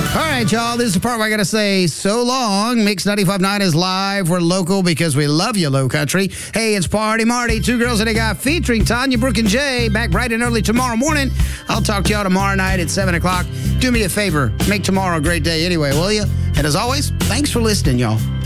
All right, y'all. This is the part where I got to say so long. Mix 95.9 is live. We're local because we love you, Low Country. Hey, it's Party Marty, Two Girls and a Guy featuring Tanya, Brooke, and Jay. Back bright and early tomorrow morning. I'll talk to y'all tomorrow night at 7 o'clock. Do me a favor. Make tomorrow a great day anyway, will you? And as always, thanks for listening, y'all.